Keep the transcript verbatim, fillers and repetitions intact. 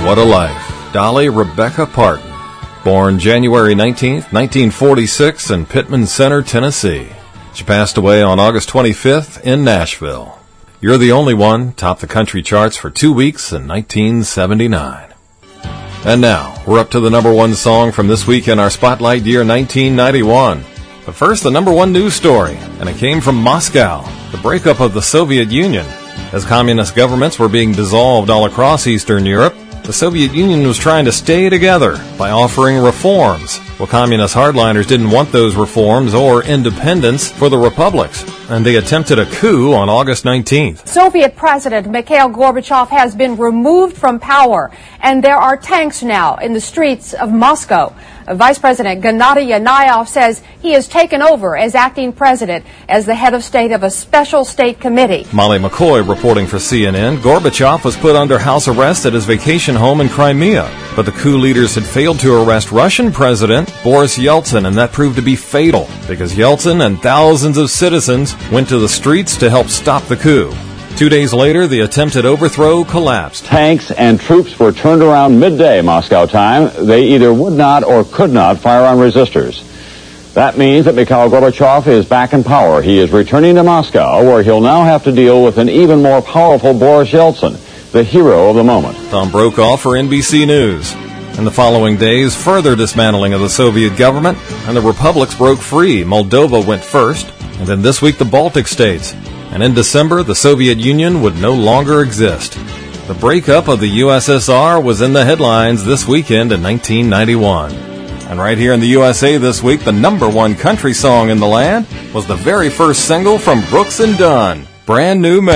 What a Life, Dolly Rebecca Parton. Born January nineteenth, nineteen forty-six in Pittman Center, Tennessee. She passed away on August twenty-fifth in Nashville. You're the Only One topped the country charts for two weeks in nineteen seventy-nine. And now, we're up to the number one song from this week in our Spotlight year nineteen ninety-one. But first, the number one news story, and it came from Moscow, the breakup of the Soviet Union. As communist governments were being dissolved all across Eastern Europe, the Soviet Union was trying to stay together by offering reforms. Well, communist hardliners didn't want those reforms or independence for the republics, and they attempted a coup on August nineteenth. Soviet President Mikhail Gorbachev has been removed from power, and there are tanks now in the streets of Moscow. Vice President Gennady Yanayev says he has taken over as acting president as the head of state of a special state committee. Molly McCoy reporting for C N N. Gorbachev was put under house arrest at his vacation home in Crimea, but the coup leaders had failed to arrest Russian President Boris Yeltsin, and that proved to be fatal because Yeltsin and thousands of citizens went to the streets to help stop the coup. Two days later, the attempted overthrow collapsed. Tanks and troops were turned around midday Moscow time. They either would not or could not fire on resistors. That means that Mikhail Gorbachev is back in power. He is returning to Moscow, where he'll now have to deal with an even more powerful Boris Yeltsin, the hero of the moment. Tom Brokaw for N B C News. In the following days, further dismantling of the Soviet government, and the republics broke free. Moldova went first, and then this week the Baltic states. And in December, the Soviet Union would no longer exist. The breakup of the U S S R was in the headlines this weekend in nineteen ninety-one. And right here in the U S A this week, the number one country song in the land was the very first single from Brooks and Dunn, Brand New Man.